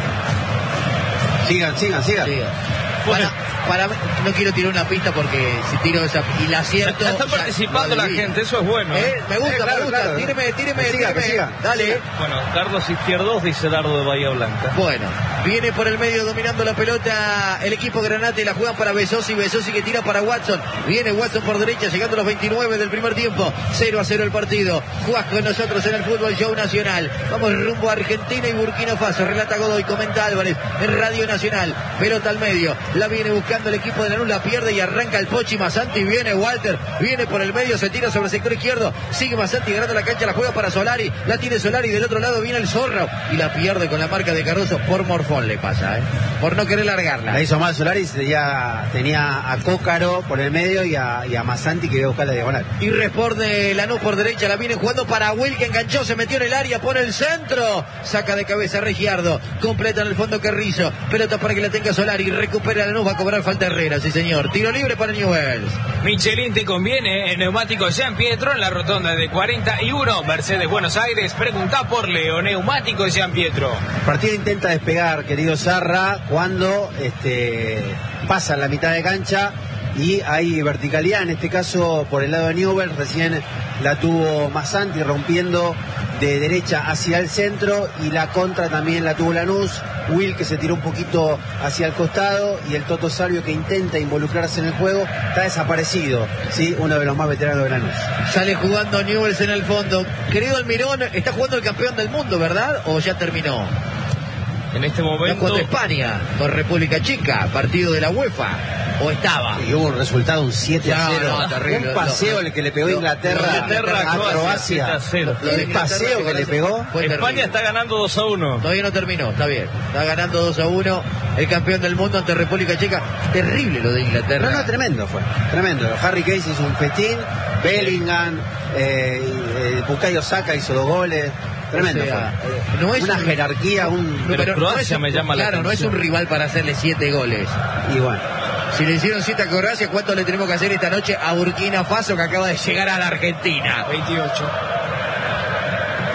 Sigan, sigan, sigan. Sí. Bueno. Para, para, no quiero tirar una pista porque si tiro esa y la acierto. Ya está ya participando lo la adivino. gente, eso es bueno. ¿eh? Eh, Me gusta, Eh, claro, me gusta. claro. Tíreme, tíreme, Que siga, que tíreme. siga. Dale. Bueno, Carlos Izquierdos dice Dardo de Bahía Blanca. Bueno, viene por el medio dominando la pelota el equipo Granate, la juegan para Besosi, Besosi que tira para Watson, viene Watson por derecha, llegando a los veintinueve del primer tiempo, cero a cero el partido, jugás con nosotros en el Fútbol Show Nacional, vamos rumbo a Argentina y Burkina Faso, relata Godoy, comenta Álvarez, en Radio Nacional, pelota al medio, la viene buscando el equipo de Lanús, la pierde y arranca el Pochi Masanti, viene Walter, viene por el medio, se tira sobre el sector izquierdo, sigue Masanti ganando la cancha, la juega para Solari, la tiene Solari, del otro lado viene el Zorro y la pierde con la marca de Cardoso, por morfón le pasa, ¿eh? Por no querer largarla. La hizo mal Solaris, ya tenía a Cócaro por el medio y a, y a Masanti que iba a buscar la diagonal. Y responde Lanús por derecha, la viene jugando para Will, que enganchó, se metió en el área, pone el centro, saca de cabeza Regiardo, completa en el fondo Carrizo, pelota para que la tenga Solari, recupera Lanús, va a cobrar falta Herrera, sí señor, tiro libre para Newell's. Michelin te conviene en Neumáticos San Pietro en la rotonda de cuarenta y uno, Mercedes Buenos Aires, pregunta por Leo, Neumáticos San Pietro. El partido intenta despegar, querido Sarra, cuando este, pasa la mitad de cancha y hay verticalidad, en este caso por el lado de Newell's, recién la tuvo Masanti rompiendo de derecha hacia el centro y la contra también la tuvo Lanús, Will que se tiró un poquito hacia el costado y el Toto Salvio que intenta involucrarse en el juego, está desaparecido, ¿sí? Uno de los más veteranos de Lanús. Sale jugando Newell's en el fondo. Querido Almirón, está jugando el campeón del mundo, ¿verdad? ¿O ya terminó? En este Está momento jugando España con República Checa, partido de la UEFA. ¿O estaba? Y hubo un resultado, un siete a cero. No, no, terrible. Un paseo el que le pegó Lo- Inglaterra, lo de Inglaterra, a Croacia, Croacia. siete a cero. Lo de El Inglaterra paseo que le pegó. fue España terrible. está ganando dos a uno. Todavía no terminó, está bien. Está ganando dos a uno el campeón del mundo ante República Checa. Terrible lo de Inglaterra. No, no, tremendo fue. Tremendo. Harry Kane hizo un festín, Bellingham, eh, eh, Bukayo Saka hizo dos goles. Tremendo O sea, fue. eh, no es Una un- jerarquía, un... Pero no Croacia es un- me llama la Claro, no es atención. un rival para hacerle siete goles. Y bueno. Si le hicieron siete a Croacia, ¿cuánto le tenemos que hacer esta noche a Burkina Faso, que acaba de llegar a la Argentina? veintiocho.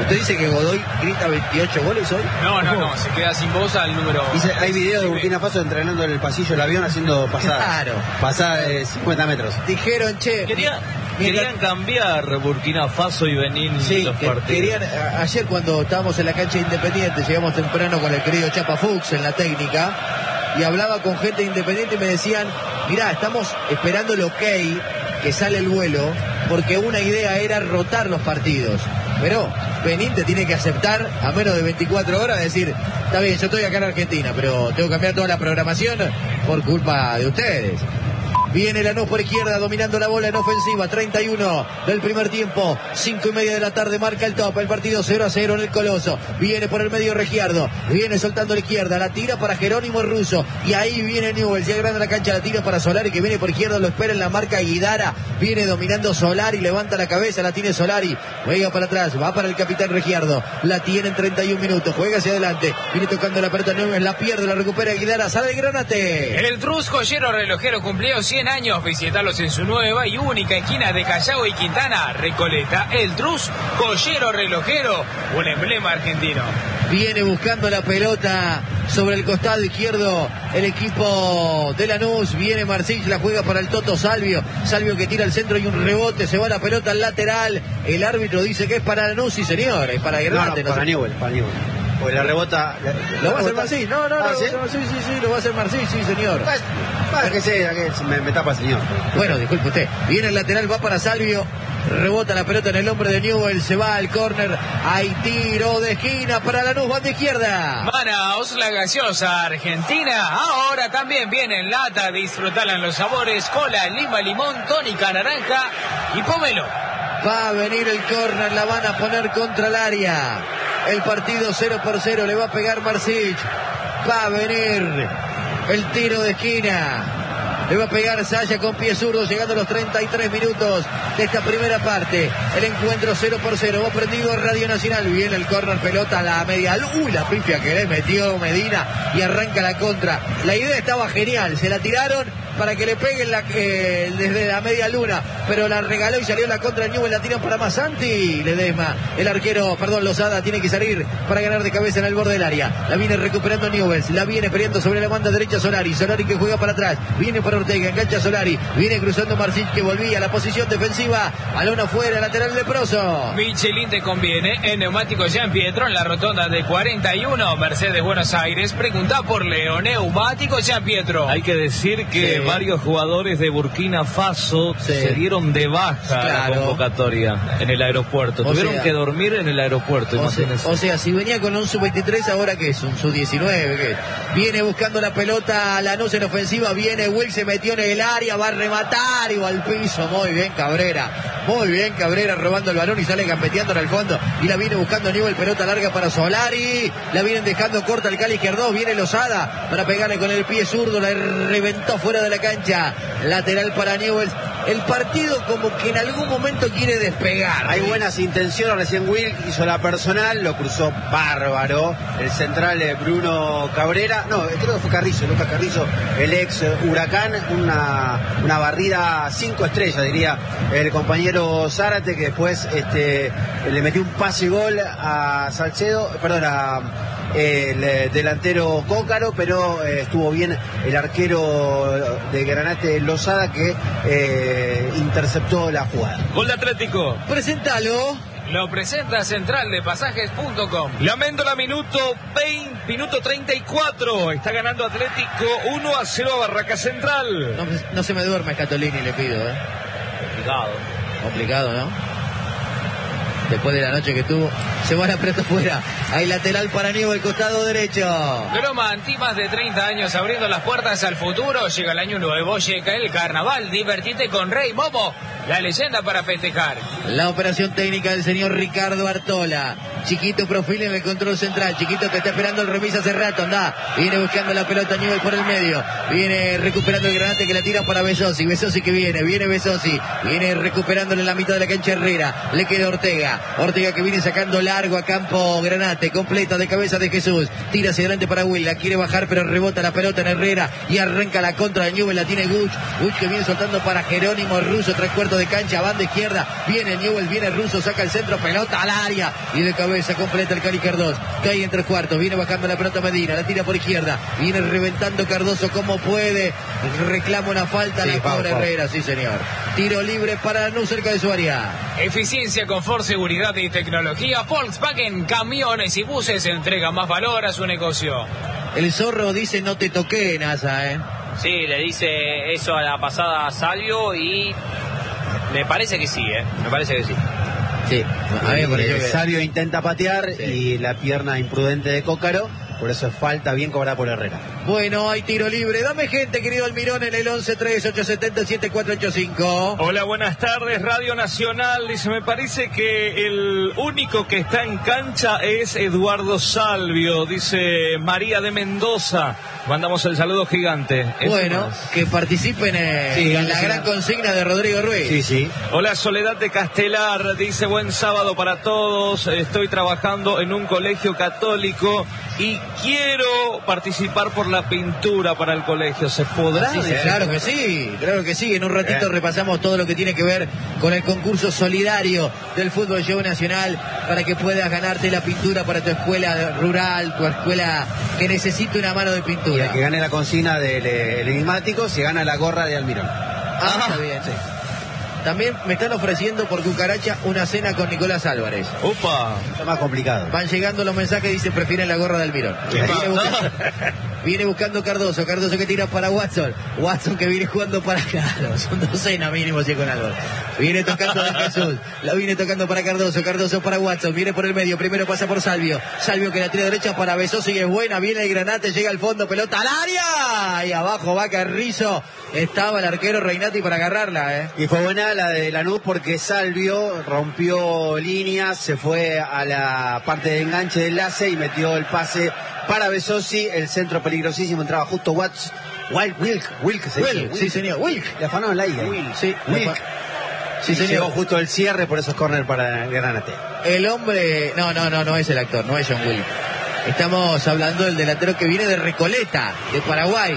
¿Usted dice que Godoy grita veintiocho goles hoy? No, no, no, se queda sin voz al número... Dice, hay videos de Burkina Faso entrenando en el pasillo del avión haciendo pasadas. Claro. Pasadas de cincuenta metros. Dijeron, che... Quería, querían cambiar Burkina Faso y Benín Sí, los que partidos. querían, a- ayer cuando estábamos en la cancha de Independiente, llegamos temprano con el querido Chapa Fuchs en la técnica, y hablaba con gente de Independiente y me decían, mirá, estamos esperando el ok, que sale el vuelo, porque una idea era rotar los partidos. Pero Benín te tiene que aceptar a menos de veinticuatro horas, decir, está bien, yo estoy acá en Argentina, pero tengo que cambiar toda la programación por culpa de ustedes. Viene Lanús por izquierda, dominando la bola en ofensiva, treinta y uno del primer tiempo, cinco y media de la tarde, marca el top, el partido cero a cero en el Coloso. Viene por el medio Regiardo, viene soltando a la izquierda, la tira para Jerónimo Russo, y ahí viene Newell's, ya grande la cancha, la tira para Solari, que viene por izquierda, lo espera en la marca Guidara, viene dominando Solari, levanta la cabeza, la tiene Solari, juega para atrás, va para el capitán Regiardo, la tiene en treinta y un minutos, juega hacia adelante, viene tocando la pelota Newell's, la pierde, la recupera Guidara, sale el Granate. El Trus Joyero Relojero cumplió cien años. Visitarlos en su nueva y única esquina de Callao y Quintana, Recoleta. El Trus Joyero Relojero, un emblema argentino. Viene buscando la pelota sobre el costado izquierdo el equipo de Lanús. Viene Marcich, la juega para el Toto Salvio. Salvio que tira al centro y un rebote. Se va la pelota al lateral. El árbitro dice que es para Lanús, sí señor, es para Granate. No, no, para Newell, para Newell. Porque la rebota... La, ¿Lo la va a hacer rebota- Marcich? No, no, Ah, no, ¿sí? no, sí, sí, sí, lo va a hacer Marcich, sí, señor. Para que sea, que me, me tapa el señor. Bueno, disculpe usted. Viene el lateral, va para Salvio. Rebota la pelota en el hombre de Newell. Se va al córner. Hay tiro de esquina para Lanús, banda izquierda. Manaos, la gaseosa argentina. Ahora también viene en lata. Disfrutarla en los sabores: cola, lima, limón, tónica, naranja y pomelo. Va a venir el córner, la van a poner contra el área. El partido cero por cero, le va a pegar Marcich. Va a venir el tiro de esquina. Le va a pegar Saya con pie zurdo, llegando a los treinta y tres minutos de esta primera parte. El encuentro cero por cero. Va prendido Radio Nacional. Viene el córner, pelota a la media. Uy, la pifia que le metió Medina y arranca la contra. La idea estaba genial. Se la tiraron para que le peguen la, eh, desde la media luna, pero la regaló y salió la contra de Newell. La tiran para Masanti. Ledesma, el arquero, perdón, Lozada, tiene que salir para ganar de cabeza en el borde del área. La viene recuperando Newell's. La viene peleando sobre la banda derecha Solari. Solari que juega para atrás. Viene para Ortega, engancha Solari. Viene cruzando Marcich, que volvía a la posición defensiva. Balón afuera, lateral leproso. Michelin te conviene. En Neumático Jean Pietro, en la rotonda de cuarenta y uno, Mercedes Buenos Aires. Pregunta por Leo. Neumático Jean Pietro. Hay que decir que Sí. varios jugadores de Burkina Faso Sí. se dieron de baja a la Claro. convocatoria en el aeropuerto. O Tuvieron sea- que dormir en el aeropuerto, O sea, imagínense. o sea, si venía con un sub veintitrés, ahora que es un sub diecinueve, ¿qué? Viene buscando la pelota a Lanús en ofensiva, viene Will, se metió en el área, va a rematar y va al piso. Muy bien Cabrera, muy bien Cabrera robando el balón y sale gambeteando en el fondo. Y la viene buscando Newell, pelota larga para Solari, la vienen dejando corta el Cali izquierdo, viene Lozada para pegarle con el pie zurdo, la reventó fuera de la cancha. Lateral para Newell. El partido como que en algún momento quiere despegar. Hay buenas intenciones, recién Will hizo la personal, lo cruzó bárbaro. El central eh, Bruno Cabrera, no, creo que fue Carrizo, Lucas Carrizo, el ex eh, Huracán, una, una barrida cinco estrellas, diría el compañero Zárate, que después este, le metió un pase gol a Salcedo, perdón, a el eh, delantero Cócaro, pero eh, estuvo bien el arquero de Granate Lozada, que eh, interceptó la jugada. Gol de Atlético. Presentalo. Lo presenta Central de Pasajes punto com. La Méndola, minuto veinte, minuto treinta y cuatro. Está ganando Atlético uno a cero a Barraca Central. No, no se me duerma Scatolini, le pido, ¿eh? Complicado. Complicado, ¿no? Después de la noche que tuvo, se va la pelota fuera. Hay lateral para Newell, costado derecho. Groma Anti, más de treinta años abriendo las puertas al futuro. Llega el año nuevo, llega el carnaval. Divertite con Rey Momo, la leyenda para festejar. La operación técnica del señor Ricardo Artola. Chiquito profil en el control central. Chiquito que está esperando el remis hace rato. Anda. Viene buscando la pelota Newell por el medio. Viene recuperando el Granate, que la tira para Besosi. Besosi que viene. Viene Besosi. Viene recuperándole en la mitad de la cancha Herrera. Le queda Ortega. Ortega que viene sacando la largo a campo Granate, completa de cabeza de Jesús, tira hacia adelante para Will, la quiere bajar pero rebota la pelota en Herrera y arranca la contra de Newell, la tiene Guch, Guch que viene soltando para Jerónimo Russo, tres cuartos de cancha, banda izquierda, viene Newell, viene Russo, saca el centro, pelota al área y de cabeza completa el Cali Cardoso, cae en tres cuartos, viene bajando la pelota Medina, la tira por izquierda, viene reventando Cardoso como puede, reclama una falta, sí, la cobra Herrera, sí señor, tiro libre para Lanús cerca de su área. Eficiencia, confort, seguridad y tecnología. Volkswagen Camiones y Buses entrega más valor a su negocio. El zorro dice no te toqué, Nasa, ¿eh? Sí, le dice eso a la pasada a Salvio y me parece que sí, ¿eh? Me parece que sí. Sí, a mí me pareció que... Salvio intenta patear, sí, y la pierna imprudente de Cócaro, por eso es falta bien cobrada por Herrera. Bueno, hay tiro libre. Dame gente, querido Almirón, en el once tres ocho siete cero siete cuatro ocho cinco. Hola, buenas tardes, Radio Nacional. Dice, me parece que el único que está en cancha es Eduardo Salvio. Dice María de Mendoza. Mandamos el saludo gigante. Bueno, que participen en, sí, en la sí, gran consigna de Rodrigo Ruiz. Sí, sí. Hola, Soledad de Castelar. Dice, buen sábado para todos. Estoy trabajando en un colegio católico y quiero participar por la pintura para el colegio. ¿Se podrá? Sí, sí, claro que sí, claro que sí. En un ratito eh. repasamos todo lo que tiene que ver con el concurso solidario del Fútbol Show Nacional para que puedas ganarte la pintura para tu escuela rural, tu escuela que necesite una mano de pintura. Y el que gane la consigna del el enigmático se gana la gorra de Almirón. Ah, está bien. Sí. También me están ofreciendo por cucaracha una cena con Nicolás Álvarez. ¡Upa! Está más complicado. Van llegando los mensajes, dice prefieren la gorra de Almirón. Viene buscando, viene buscando Cardoso, Cardoso que tira para Watson. Watson que viene jugando para... Claro, son dos cenas mínimo si con Álvarez. Viene tocando de Jesús, la viene tocando para Cardoso, Cardoso para Watson, viene por el medio, primero pasa por Salvio. Salvio que la tira derecha para Besoso y es buena, viene el Granate, llega al fondo, pelota al área. Y abajo va Carrizo. Estaba el arquero Reinati para agarrarla, ¿eh? Y fue buena la de Lanús porque Salvio rompió líneas, se fue a la parte de enganche de enlace y metió el pase para Besosi, el centro peligrosísimo, entraba justo Watts, Wilk, Wilk, Wilk, se Wilk, Wilk. Sí señor, Wilk. Le afanaron la I, ¿eh? Wilk, sí, Wilk. Sí, señor. Llegó justo el cierre, por eso es córner para Granate. El hombre, no, no, no, no es el actor, no es John Wilk. Estamos hablando del delantero que viene de Recoleta, de Paraguay,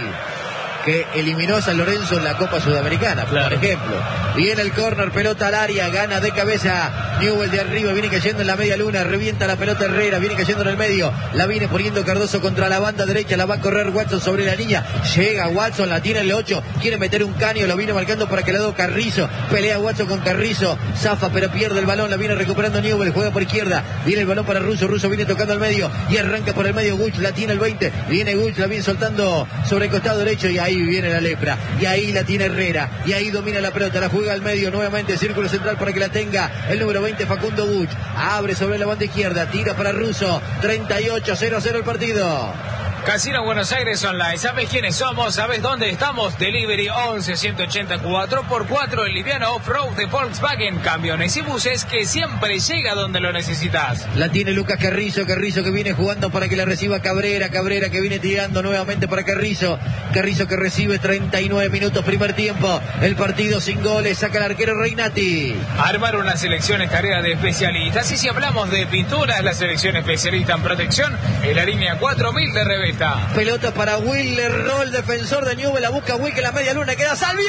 que eliminó a San Lorenzo en la Copa Sudamericana, claro, por ejemplo. Viene el córner, pelota al área, gana de cabeza Newell de arriba, viene cayendo en la media luna, revienta la pelota Herrera, viene cayendo en el medio, la viene poniendo Cardoso contra la banda derecha, la va a correr Watson sobre la línea, llega Watson, la tiene el ocho, quiere meter un caño, lo viene marcando para que le lado Carrizo, pelea Watson con Carrizo, zafa pero pierde el balón, la viene recuperando Newell, juega por izquierda, viene el balón para Russo, Russo viene tocando al medio y arranca por el medio Guch, la tiene el veinte, viene Guch, la viene soltando sobre el costado derecho y ahí viene la lepra, y ahí la tiene Herrera, y ahí domina la pelota, la juega al medio, nuevamente círculo central para que la tenga el número veinte Facundo Guch, abre sobre la banda izquierda, tira para Russo, treinta y ocho, cero cero el partido. Casino Buenos Aires Online. ¿Sabes quiénes somos? ¿Sabes dónde estamos? Delivery once ciento ochenta cuatro por cuatro, el liviano off-road de Volkswagen. Camiones y buses que siempre llega donde lo necesitas. La tiene Lucas Carrizo, Carrizo que viene jugando para que la reciba Cabrera, Cabrera que viene tirando nuevamente para Carrizo, Carrizo que recibe treinta y nueve minutos primer tiempo, el partido sin goles, saca el arquero Reinati. Armar una selección es tarea de especialistas, y si hablamos de pinturas, la selección especialista en protección es la línea cuatro mil de Revesta. Pelota para Will, erró el defensor de Newell, la busca Will que la media luna queda Salvio.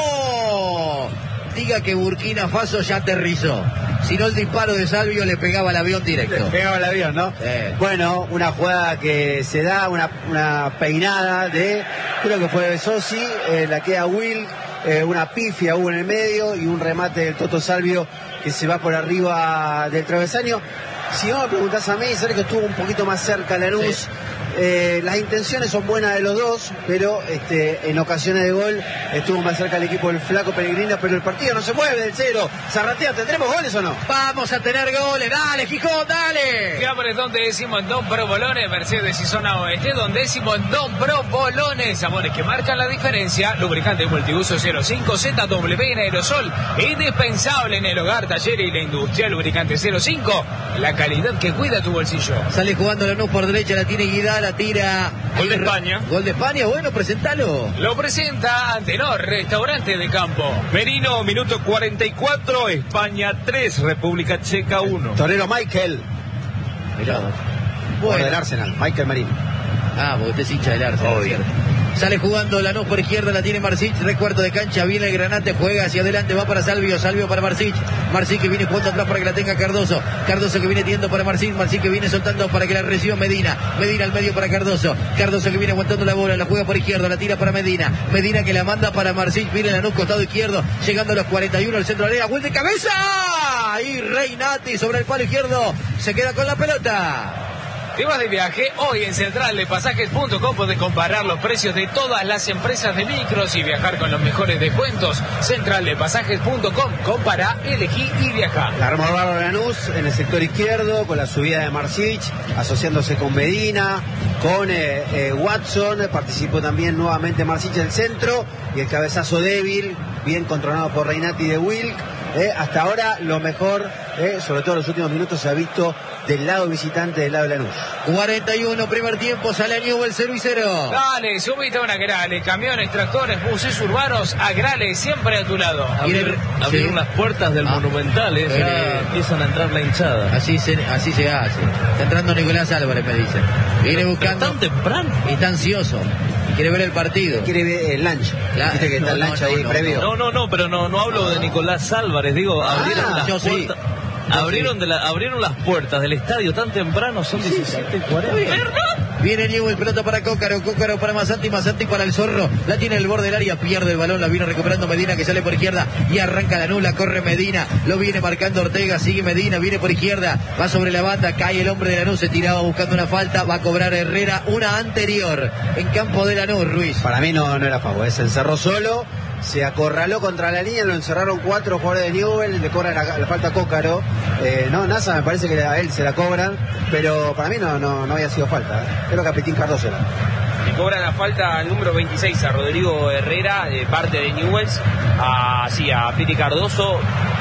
Diga que Burkina Faso ya aterrizó. Si no, el disparo de Salvio le pegaba al avión directo. Le pegaba al avión, ¿no? Eh. Bueno, una jugada que se da, una, una peinada de, creo que fue de Besosi, eh, la queda Will, eh, una pifia hubo en el medio y un remate del Toto Salvio que se va por arriba del travesaño. Si no me preguntás a mí, Sergio estuvo un poquito más cerca a Lanús. Sí. Eh, las intenciones son buenas de los dos, pero este, en ocasiones de gol estuvo más cerca el equipo del Flaco Pellegrina, pero el partido no se mueve del cero. Zarratea, ¿tendremos goles o no? Vamos a tener goles, dale, Gijón, dale. Fiambres Don Décimo en Don Pro Bolones, Mercedes y Zona Oeste, Don Décimo en Don Pro Bolones, sabores que marcan la diferencia. Lubricante multiuso cero cinco Z W en aerosol, indispensable en el hogar, taller y la industria. Lubricante cero cinco, la calidad que cuida tu bolsillo. Sale jugando Lanús por derecha, la tiene Guidal, la tira. Gol de España. Gol de España, bueno, presentalo. Lo presenta Antenor, restaurante de campo. Merino, minuto cuarenta y cuatro, España tres, República Checa uno. Torero Michael. Mirá. Bueno, del Arsenal, Michael Marín. Ah, porque usted es hincha del Arsenal, ¿cierto? Sale jugando Lanús por izquierda, la tiene Marsic, tres cuartos de cancha, viene el Granate, juega hacia adelante, va para Salvio, Salvio para Marsic, Marsic que viene jugando atrás para que la tenga Cardoso, Cardoso que viene tirando para Marsic, Marsic que viene soltando para que la reciba Medina, Medina al medio para Cardoso, Cardoso que viene aguantando la bola, la juega por izquierda, la tira para Medina, Medina que la manda para Marsic, viene Lanús costado izquierdo, llegando a los cuarenta y uno al centro de la área, vuelta de cabeza, y Reinati sobre el palo izquierdo, se queda con la pelota. Te vas de viaje, hoy en central de pasajes punto com podés comparar los precios de todas las empresas de micros y viajar con los mejores descuentos. central de pasajes punto com, compara, elegí y viaja. La arma bárbaro de Lanús en el sector izquierdo, con la subida de Marsic, asociándose con Medina, con eh, eh, Watson, participó también nuevamente Marsic en el centro, y el cabezazo débil, bien controlado por Reinati de Wilk. Eh, hasta ahora lo mejor, eh, sobre todo en los últimos minutos, se ha visto del lado visitante, del lado de Lanús. cuarenta y uno, primer tiempo, sale a Newell's cero y cero. Dale, subite a una Agrale, camiones, tractores, buses urbanos, Agrale siempre a tu lado. Abrir, abrir sí. unas puertas del Ah. Monumental, eh, Eh. eh, empiezan a entrar la hinchada. Así se, así se hace. Está entrando Nicolás Álvarez, me dicen. Viene buscando. Tan temprano. Y está ansioso. Quiere ver el partido. Quiere ver el lunch. Claro. Viste que está el No, lunch no, ahí no, previo. No, no, no, pero no, no hablo de Nicolás Álvarez, digo, abrieron Ah, las yo sí. puertas. Yo Abrieron, sí. de la, abrieron las puertas del estadio tan temprano, son diecisiete y cuarenta. Viene Newell, pelota para Cócaro, Cócaro para Masanti, Masanti para el Zorro, la tiene en el borde del área, pierde el balón, la viene recuperando Medina que sale por izquierda y arranca la nula, corre Medina, lo viene marcando Ortega, sigue Medina, viene por izquierda, va sobre la banda, cae el hombre de Lanús, se tiraba buscando una falta, va a cobrar Herrera, una anterior en campo de Lanús, Ruiz. Para mí no, no era favor, se encerró solo, se acorraló contra la línea, lo encerraron cuatro jugadores de Newell, le cobran la, la falta a Cócaro. Eh, no, Nasa me parece que a él se la cobran, pero para mí no, no, no había sido falta. ¿eh? Creo que a Petín Cardoso era. Le cobran la falta al número veintiséis a Rodrigo Herrera, de parte de Newell's, a, sí, a Piti Cardoso.